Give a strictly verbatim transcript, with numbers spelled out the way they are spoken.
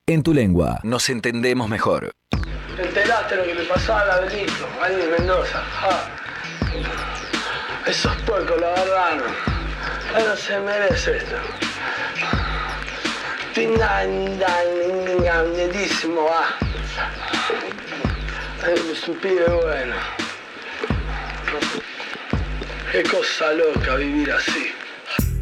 en tu lengua. Nos entendemos mejor. ¿Te enteraste lo que le pasó a Gabrielito, a Dani Mendoza? Ah. Esos puercos lo agarraron. Él no se merece esto. Tingandangangadísimo, ah. Es un pibe bueno. Qué cosa loca vivir así.